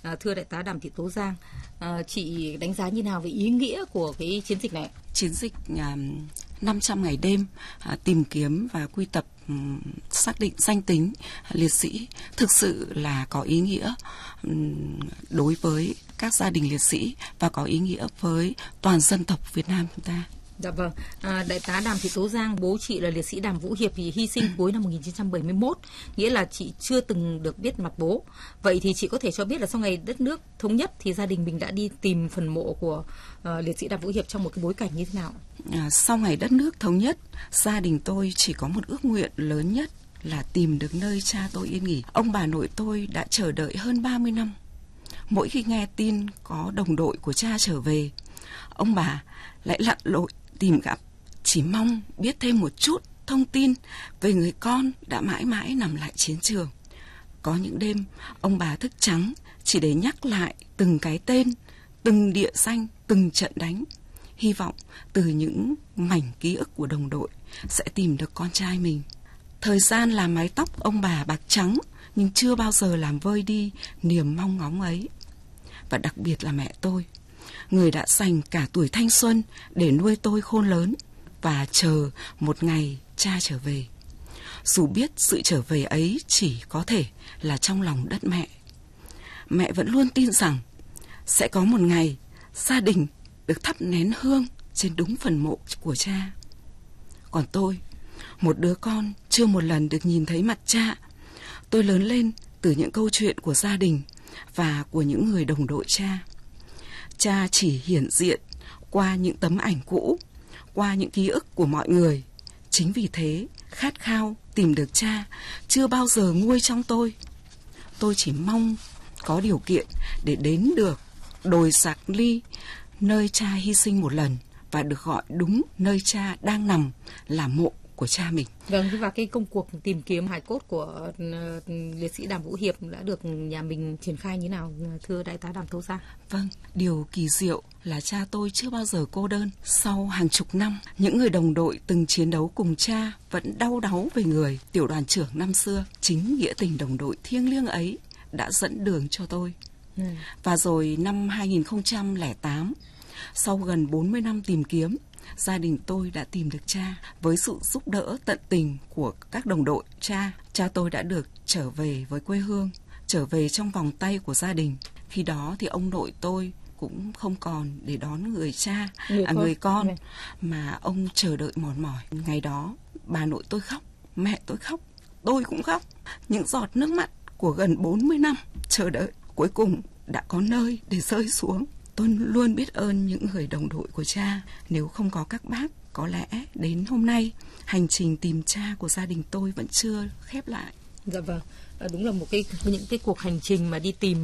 Thưa Đại tá Đàm Thị Tố Giang, chị đánh giá như nào về ý nghĩa của cái chiến dịch này? Chiến dịch 500 ngày đêm tìm kiếm và quy tập xác định danh tính liệt sĩ thực sự là có ý nghĩa đối với các gia đình liệt sĩ và có ý nghĩa với toàn dân tộc Việt Nam chúng ta. Dạ vâng, Đại tá Đàm Thị Tố Giang, bố chị là liệt sĩ Đàm Vũ Hiệp thì hy sinh cuối năm 1971, nghĩa là chị chưa từng được biết mặt bố. Vậy thì chị có thể cho biết là sau ngày đất nước thống nhất thì gia đình mình đã đi tìm phần mộ của liệt sĩ Đàm Vũ Hiệp trong một cái bối cảnh như thế nào? Sau ngày đất nước thống nhất, gia đình tôi chỉ có một ước nguyện lớn nhất là tìm được nơi cha tôi yên nghỉ. Ông bà nội tôi đã chờ đợi hơn 30 năm. Mỗi khi nghe tin có đồng đội của cha trở về, ông bà lại lặn lội tìm gặp, chỉ mong biết thêm một chút thông tin về người con đã mãi mãi nằm lại chiến trường. Có những đêm, ông bà thức trắng chỉ để nhắc lại từng cái tên, từng địa danh, từng trận đánh. Hy vọng từ những mảnh ký ức của đồng đội sẽ tìm được con trai mình. Thời gian làm mái tóc ông bà bạc trắng, nhưng chưa bao giờ làm vơi đi niềm mong ngóng ấy. Và đặc biệt là mẹ tôi, người đã dành cả tuổi thanh xuân để nuôi tôi khôn lớn và chờ một ngày cha trở về. Dù biết sự trở về ấy chỉ có thể là trong lòng đất mẹ, mẹ vẫn luôn tin rằng sẽ có một ngày gia đình được thắp nén hương trên đúng phần mộ của cha. Còn tôi, một đứa con chưa một lần được nhìn thấy mặt cha, tôi lớn lên từ những câu chuyện của gia đình và của những người đồng đội cha. Cha chỉ hiển diện qua những tấm ảnh cũ, qua những ký ức của mọi người. Chính vì thế, khát khao tìm được cha chưa bao giờ nguôi trong tôi. Tôi chỉ mong có điều kiện để đến được đồi Sạc Ly, nơi cha hy sinh một lần và được gọi đúng nơi cha đang nằm là mộ của cha mình. Vâng, và cái công cuộc tìm kiếm hài cốt của liệt sĩ Đàm Vũ Hiệp đã được nhà mình triển khai như nào, thưa Đại tá Đàm Tố Giang? Vâng, điều kỳ diệu là cha tôi chưa bao giờ cô đơn. Sau hàng chục năm, những người đồng đội từng chiến đấu cùng cha vẫn đau đáu về người. Tiểu đoàn trưởng năm xưa, chính nghĩa tình đồng đội thiêng liêng ấy đã dẫn đường cho tôi. Và rồi năm 2008, sau gần 40 năm tìm kiếm, gia đình tôi đã tìm được cha. Với sự giúp đỡ tận tình của các đồng đội cha tôi đã được trở về với quê hương, trở về trong vòng tay của gia đình. Khi đó thì ông nội tôi cũng không còn để đón người con mà ông chờ đợi mòn mỏi. Ngày đó bà nội tôi khóc, mẹ tôi khóc, tôi cũng khóc. Những giọt nước mắt của gần 40 năm chờ đợi cuối cùng đã có nơi để rơi xuống. Tôi luôn biết ơn những người đồng đội của cha. Nếu không có các bác, có lẽ đến hôm nay hành trình tìm cha của gia đình tôi vẫn chưa khép lại. Dạ vâng, đúng là những cái cuộc hành trình mà đi tìm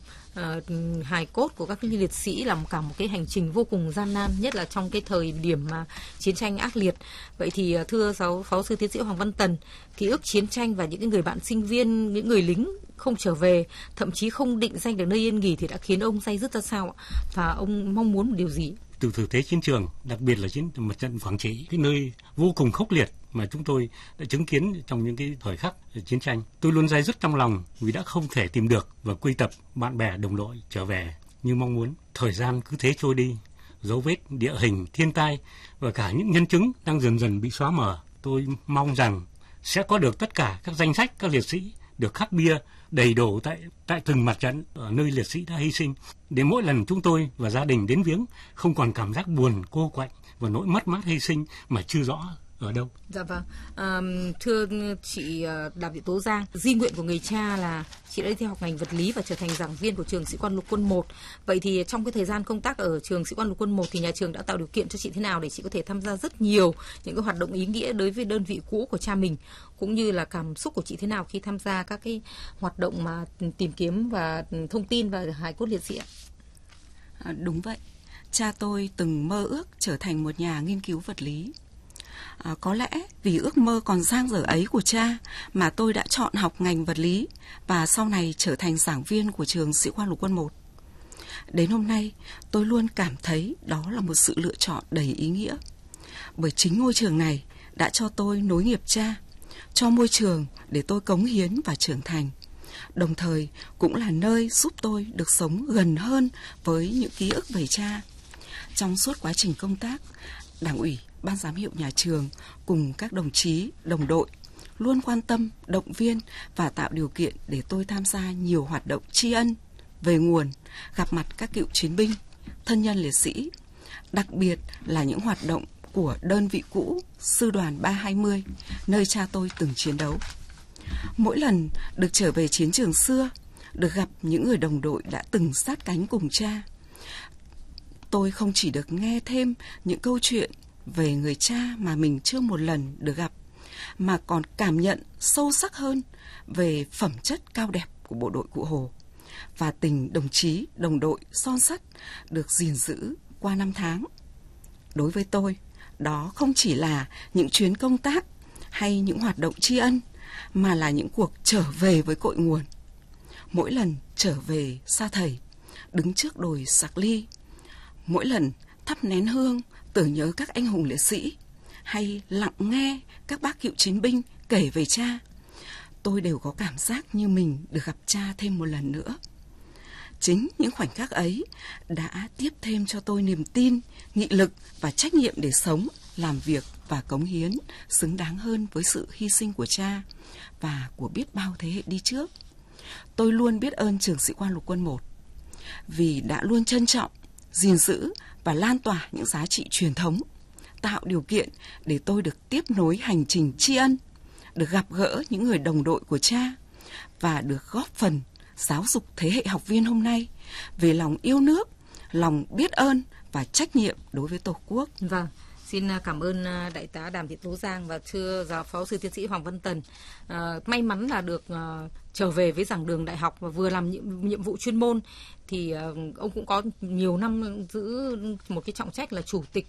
hài cốt của các liệt sĩ là cả một cái hành trình vô cùng gian nan, nhất là trong cái thời điểm mà chiến tranh ác liệt. Vậy thì thưa Phó sư tiến sĩ Hoàng Văn Tần, ký ức chiến tranh và những cái người bạn sinh viên, những người lính không trở về, thậm chí không định danh được nơi yên nghỉ thì đã khiến ông day dứt ra sao ạ? Và ông mong muốn một điều gì? Từ thực tế chiến trường, đặc biệt là mặt trận Quảng Trị, cái nơi vô cùng khốc liệt mà chúng tôi đã chứng kiến trong những cái thời khắc chiến tranh, tôi luôn day dứt trong lòng vì đã không thể tìm được và quy tập bạn bè đồng đội trở về như mong muốn. Thời gian cứ thế trôi đi, dấu vết địa hình, thiên tai và cả những nhân chứng đang dần dần bị xóa mờ. Tôi mong rằng sẽ có được tất cả các danh sách các liệt sĩ được khắc bia đầy đủ tại từng mặt trận ở nơi liệt sĩ đã hy sinh, để mỗi lần chúng tôi và gia đình đến viếng không còn cảm giác buồn, cô quạnh và nỗi mất mát hy sinh mà chưa rõ ở đâu. Dạ vâng, thưa chị Đàm Thị Tố Giang, di nguyện của người cha là chị đã đi theo học ngành vật lý và trở thành giảng viên của trường Sĩ quan Lục quân 1. Vậy thì trong cái thời gian công tác ở trường Sĩ quan Lục quân 1 thì nhà trường đã tạo điều kiện cho chị thế nào để chị có thể tham gia rất nhiều những cái hoạt động ý nghĩa đối với đơn vị cũ của cha mình, cũng như là cảm xúc của chị thế nào khi tham gia các cái hoạt động mà tìm kiếm và thông tin về hài cốt liệt sĩ ạ? Đúng vậy, cha tôi từng mơ ước trở thành một nhà nghiên cứu vật lý. Có lẽ vì ước mơ còn dang dở ấy của cha mà tôi đã chọn học ngành vật lý và sau này trở thành giảng viên của trường Sĩ quan Lục quân 1. Đến hôm nay, tôi luôn cảm thấy đó là một sự lựa chọn đầy ý nghĩa. Bởi chính ngôi trường này đã cho tôi nối nghiệp cha, cho môi trường để tôi cống hiến và trưởng thành. đồng thời cũng là nơi giúp tôi được sống gần hơn với những ký ức về cha. Trong suốt quá trình công tác, Đảng ủy, Ban giám hiệu nhà trường cùng các đồng chí, đồng đội luôn quan tâm, động viên và tạo điều kiện để tôi tham gia nhiều hoạt động tri ân, về nguồn, gặp mặt các cựu chiến binh, thân nhân liệt sĩ, đặc biệt là những hoạt động của đơn vị cũ, Sư đoàn 320, nơi cha tôi từng chiến đấu. Mỗi lần được trở về chiến trường xưa, được gặp những người đồng đội đã từng sát cánh cùng cha, tôi không chỉ được nghe thêm những câu chuyện về người cha mà mình chưa một lần được gặp, mà còn cảm nhận sâu sắc hơn về phẩm chất cao đẹp của bộ đội Cụ Hồ và tình đồng chí, đồng đội son sắt được gìn giữ qua năm tháng. Đối với tôi, đó không chỉ là những chuyến công tác hay những hoạt động tri ân, mà là những cuộc trở về với cội nguồn. Mỗi lần trở về Sa Thầy, đứng trước đồi Sạc Ly, mỗi lần thắp nén hương tưởng nhớ các anh hùng liệt sĩ, hay lặng nghe các bác cựu chiến binh kể về cha, tôi đều có cảm giác như mình được gặp cha thêm một lần nữa. Chính những khoảnh khắc ấy đã tiếp thêm cho tôi niềm tin, nghị lực và trách nhiệm để sống, làm việc và cống hiến xứng đáng hơn với sự hy sinh của cha và của biết bao thế hệ đi trước. Tôi luôn biết ơn Trường Sĩ quan Lục quân 1 vì đã luôn trân trọng, gìn giữ và lan tỏa những giá trị truyền thống, tạo điều kiện để tôi được tiếp nối hành trình tri ân, được gặp gỡ những người đồng đội của cha và được góp phần giáo dục thế hệ học viên hôm nay về lòng yêu nước, lòng biết ơn và trách nhiệm đối với Tổ quốc. Vâng, xin cảm ơn Đại tá Đàm Thị Tố Giang và thưa giáo phó sư tiến sĩ Hoàng Văn Tần. May mắn là được trở về với giảng đường đại học và vừa làm nhiệm vụ chuyên môn, thì ông cũng có nhiều năm giữ một cái trọng trách là chủ tịch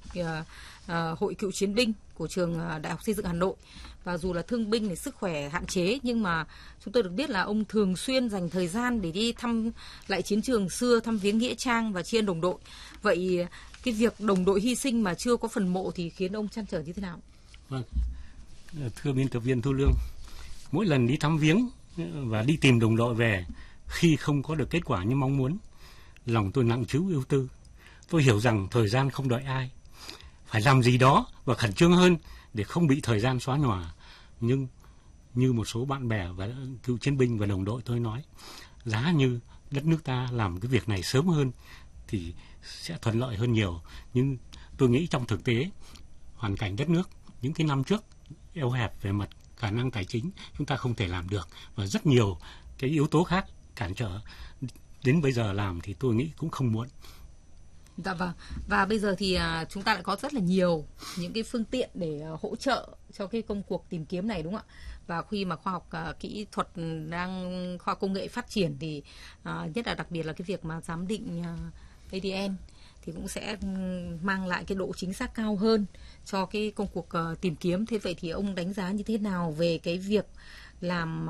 Hội Cựu Chiến binh của trường Đại học Xây dựng Hà Nội. Và dù là thương binh thì sức khỏe hạn chế, nhưng mà chúng tôi được biết là ông thường xuyên dành thời gian để đi thăm lại chiến trường xưa, thăm viếng nghĩa trang và tri ân đồng đội. Vậy cái việc đồng đội hy sinh mà chưa có phần mộ thì khiến ông trăn trở như thế nào? Vâng, thưa biên tập viên Thu Lương, mỗi lần đi thăm viếng và đi tìm đồng đội về, khi không có được kết quả như mong muốn, lòng tôi nặng trĩu ưu tư. Tôi hiểu rằng thời gian không đợi ai, phải làm gì đó và khẩn trương hơn để không bị thời gian xóa nhòa. Nhưng như một số bạn bè và cựu chiến binh và đồng đội tôi nói, giá như đất nước ta làm cái việc này sớm hơn thì sẽ thuận lợi hơn nhiều. Nhưng tôi nghĩ trong thực tế, hoàn cảnh đất nước những cái năm trước eo hẹp về mặt khả năng tài chính, chúng ta không thể làm được, và rất nhiều cái yếu tố khác cản trở. Đến bây giờ làm thì tôi nghĩ cũng không muộn. Dạ vâng. Và bây giờ thì chúng ta lại có rất là nhiều những cái phương tiện để hỗ trợ cho cái công cuộc tìm kiếm này, đúng không ạ? Và khi mà khoa học kỹ thuật khoa công nghệ phát triển thì nhất là đặc biệt là cái việc mà giám định ADN thì cũng sẽ mang lại cái độ chính xác cao hơn cho cái công cuộc tìm kiếm. Thế vậy thì ông đánh giá như thế nào về cái việc làm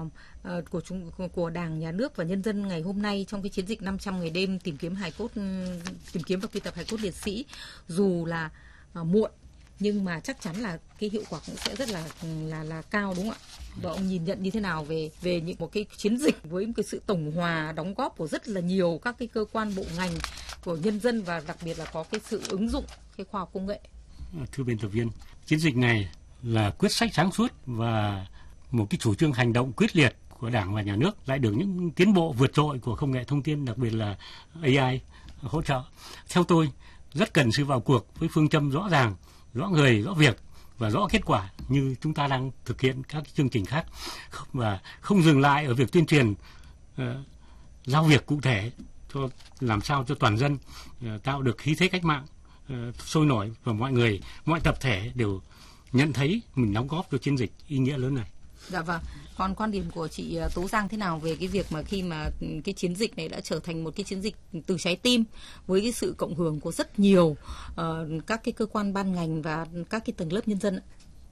của Đảng, Nhà nước và nhân dân ngày hôm nay trong cái chiến dịch 500 ngày đêm tìm kiếm và quy tập hài cốt liệt sĩ? Dù là muộn nhưng mà chắc chắn là cái hiệu quả cũng sẽ rất là cao, đúng không ạ? Và ông nhìn nhận như thế nào về những một cái chiến dịch với một cái sự tổng hòa đóng góp của rất là nhiều các cái cơ quan bộ ngành, của nhân dân, và đặc biệt là có cái sự ứng dụng cái khoa học công nghệ? Thưa biên tập viên, chiến dịch này là quyết sách sáng suốt và một cái chủ trương hành động quyết liệt của Đảng và Nhà nước, lại được những tiến bộ vượt trội của công nghệ thông tin, đặc biệt là AI hỗ trợ. Theo tôi, rất cần sự vào cuộc với phương châm rõ ràng, rõ người, rõ việc và rõ kết quả như chúng ta đang thực hiện các chương trình khác, và không dừng lại ở việc tuyên truyền, giao việc cụ thể cho làm sao cho toàn dân tạo được khí thế cách mạng sôi nổi, và mọi người, mọi tập thể đều nhận thấy mình đóng góp cho chiến dịch ý nghĩa lớn này. Dạ vâng. Còn quan điểm của chị Tố Giang thế nào về cái việc mà khi mà cái chiến dịch này đã trở thành một cái chiến dịch từ trái tim, với cái sự cộng hưởng của rất nhiều các cái cơ quan ban ngành và các cái tầng lớp nhân dân?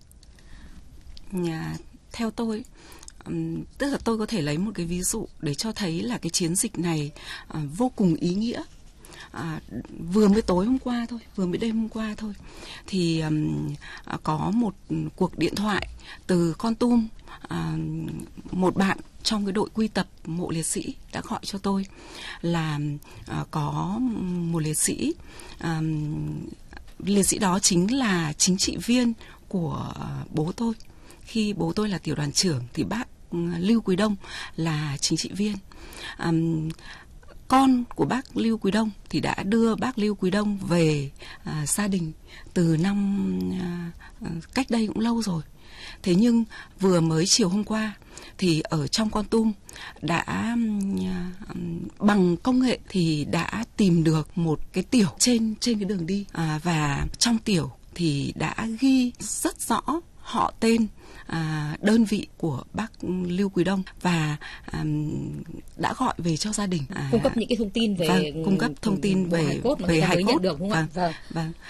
Theo tôi, tức là tôi có thể lấy một cái ví dụ để cho thấy là cái chiến dịch này vô cùng ý nghĩa. vừa mới tối hôm qua thôi, vừa mới đêm hôm qua thôi, thì có một cuộc điện thoại từ Kon Tum. Một bạn trong cái đội quy tập mộ liệt sĩ đã gọi cho tôi là có một liệt sĩ, liệt sĩ đó chính là chính trị viên của bố tôi. Khi bố tôi là tiểu đoàn trưởng thì bác Lưu Quý Đông là chính trị viên. Con của bác Lưu Quý Đông thì đã đưa bác Lưu Quý Đông về gia đình từ năm cách đây cũng lâu rồi. Thế nhưng vừa mới chiều hôm qua thì ở trong Kon Tum đã bằng công nghệ thì đã tìm được một cái tiểu trên cái đường đi, và trong tiểu thì đã ghi rất rõ họ tên, đơn vị của bác Lưu Quý Đông và đã gọi về cho gia đình, cung cấp những cái thông tin về cung cấp thông tin về hài cốt được, đúng không ạ?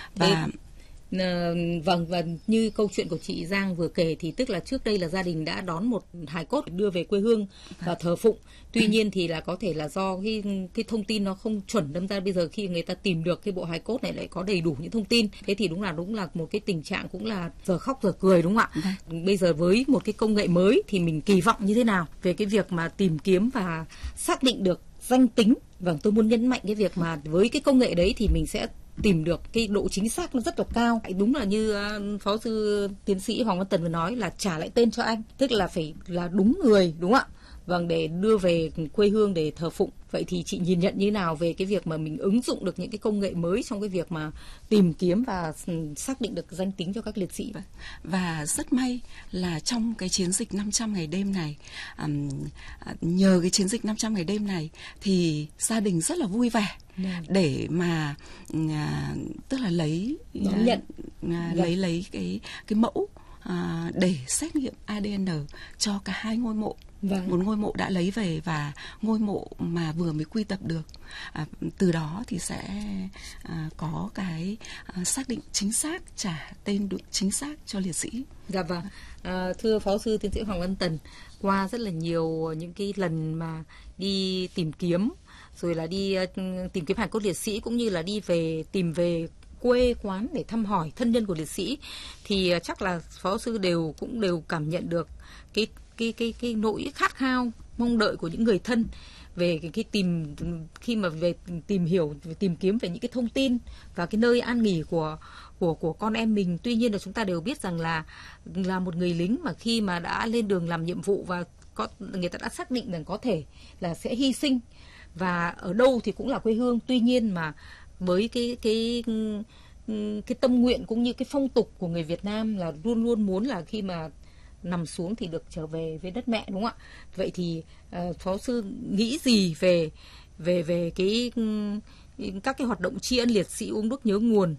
Vâng, và như câu chuyện của chị Giang vừa kể thì tức là trước đây là gia đình đã đón một hài cốt đưa về quê hương và thờ phụng. Tuy nhiên thì là có thể là do cái thông tin nó không chuẩn, đâm ra bây giờ khi người ta tìm được cái bộ hài cốt này lại có đầy đủ những thông tin. Thế thì đúng là một cái tình trạng cũng là giờ khóc giờ cười, đúng không ạ? Bây giờ với một cái công nghệ mới thì mình kỳ vọng như thế nào về cái việc mà tìm kiếm và xác định được danh tính. Vâng, tôi muốn nhấn mạnh cái việc mà với cái công nghệ đấy thì mình sẽ tìm được cái độ chính xác nó rất là cao. Đúng là như Phó sư tiến sĩ Hoàng Văn Tần vừa nói là trả lại tên cho anh, tức là phải là đúng người, đúng không ạ? Vâng, để đưa về quê hương để thờ phụng. Vậy thì chị nhìn nhận như thế nào về cái việc mà mình ứng dụng được những cái công nghệ mới trong cái việc mà tìm kiếm và xác định được danh tính cho các liệt sĩ? Và rất may là trong cái chiến dịch 500 ngày đêm này, nhờ cái chiến dịch 500 ngày đêm này thì gia đình rất là vui vẻ để mà tức là lấy lấy cái mẫu để xét nghiệm ADN cho cả hai ngôi mộ. Một ngôi mộ đã lấy về và ngôi mộ mà vừa mới quy tập được. Từ đó thì sẽ có cái xác định chính xác, trả tên được chính xác cho liệt sĩ. Dạ vâng. Thưa Phó sư tiến sĩ Hoàng Văn Tần, qua rất là nhiều những cái lần mà đi tìm kiếm, rồi là đi tìm kiếm hài cốt liệt sĩ cũng như là tìm về quê quán để thăm hỏi thân nhân của liệt sĩ, thì chắc là Phó sư cũng đều cảm nhận được cái nỗi khát khao mong đợi của những người thân về khi mà về tìm hiểu, về tìm kiếm về những cái thông tin và cái nơi an nghỉ của con em mình. Tuy nhiên là chúng ta đều biết rằng là một người lính mà khi mà đã lên đường làm nhiệm vụ và người ta đã xác định rằng có thể là sẽ hy sinh và ở đâu thì cũng là quê hương. Tuy nhiên mà với cái tâm nguyện cũng như cái phong tục của người Việt Nam là luôn luôn muốn là khi mà nằm xuống thì được trở về với đất mẹ, đúng không ạ? Vậy thì Phó sư nghĩ gì về các cái hoạt động tri ân liệt sĩ uống nước nhớ nguồn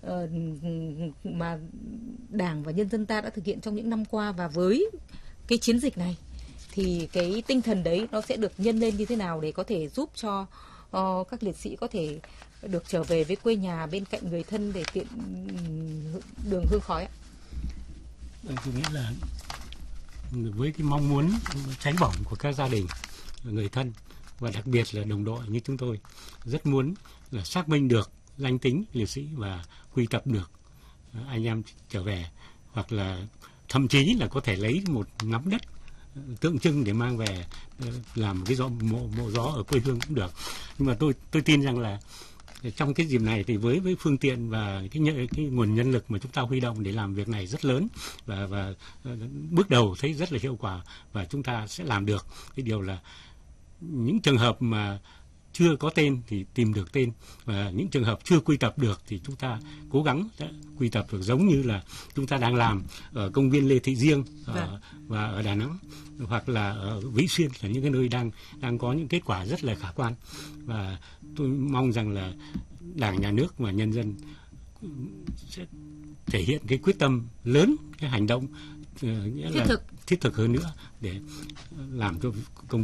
mà Đảng và nhân dân ta đã thực hiện trong những năm qua, và với cái chiến dịch này thì cái tinh thần đấy nó sẽ được nhân lên như thế nào để có thể giúp cho các liệt sĩ có thể được trở về với quê nhà bên cạnh người thân để tiện đường hương khói ạ? Tôi nghĩ là với cái mong muốn cháy bỏng của các gia đình, người thân và đặc biệt là đồng đội như chúng tôi rất muốn là xác minh được danh tính liệt sĩ và quy tập được anh em trở về, hoặc là thậm chí là có thể lấy một nắm đất tượng trưng để mang về làm cái mộ gió ở quê hương cũng được. Nhưng mà tôi tin rằng là trong cái dịp này thì với phương tiện và cái nguồn nhân lực mà chúng ta huy động để làm việc này rất lớn và bước đầu thấy rất là hiệu quả, và chúng ta sẽ làm được cái điều là những trường hợp mà chưa có tên thì tìm được tên, và những trường hợp chưa quy tập được thì chúng ta cố gắng quy tập được, giống như là chúng ta đang làm ở công viên Lê Thị Riêng và ở Đà Nẵng, hoặc là ở Vĩ Xuyên, là những cái nơi đang có những kết quả rất là khả quan. Và tôi mong rằng là Đảng, Nhà nước và nhân dân sẽ thể hiện cái quyết tâm lớn, cái hành động nghĩa là thiết thực hơn nữa để làm cho công